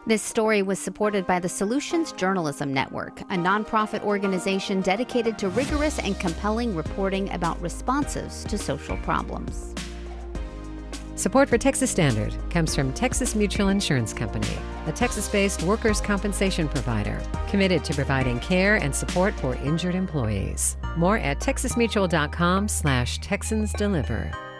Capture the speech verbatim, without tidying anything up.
This story was supported by the Solutions Journalism Network, a nonprofit organization dedicated to rigorous and compelling reporting about responses to social problems. Support for Texas Standard comes from Texas Mutual Insurance Company, a Texas-based workers' compensation provider committed to providing care and support for injured employees. More at texasmutual.com slash Texans Deliver.